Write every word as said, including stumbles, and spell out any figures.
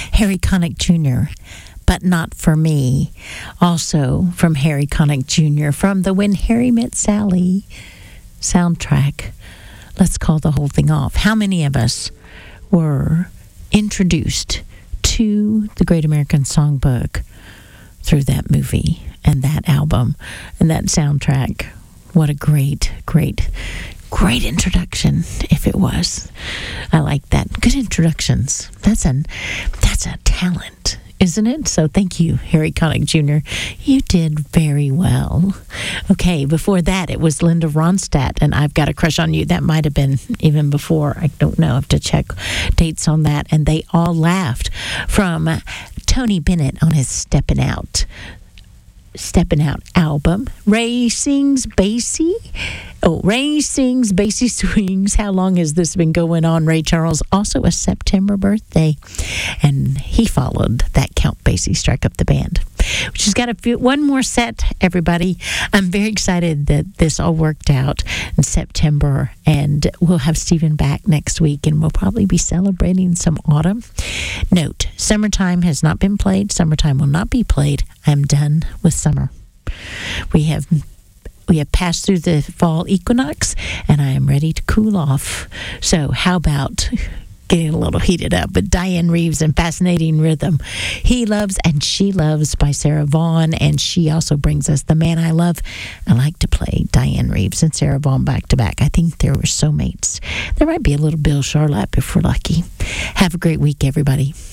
Harry Connick Junior, But Not For Me. Also from Harry Connick Junior from the When Harry Met Sally soundtrack. Let's call the whole thing off. How many of us were introduced to the Great American Songbook through that movie and that album and that soundtrack? What a great, great, great introduction, if it was. I like that. Good introductions. That's a, that's a talent, isn't it? So thank you, Harry Connick Junior You did very well. Okay, before that, it was Linda Ronstadt, and I've Got a Crush on You. That might have been even before. I don't know. I have to check dates on that. And They All Laughed from Tony Bennett on his Steppin' Out. Steppin' Out album. Ray sings Basie. Oh, Ray sings Basie swings. How long has this been going on? Ray Charles, also a September birthday. And he followed that Count Basie Strike Up the Band. Which has got a few, one more set, everybody. I'm very excited that this all worked out in September, and we'll have Stephen back next week, and we'll probably be celebrating some autumn. Note, summertime has not been played. Summertime will not be played. I'm done with summer. We have we have passed through the fall equinox, and I am ready to cool off. So how about getting a little heated up with Diane Reeves and Fascinating Rhythm. He Loves and She Loves by Sarah Vaughan, and she also brings us The Man I Love. I like to play Diane Reeves and Sarah Vaughan back to back. I think they were soulmates. There might be a little Bill Charlotte if we're lucky. Have a great week, everybody.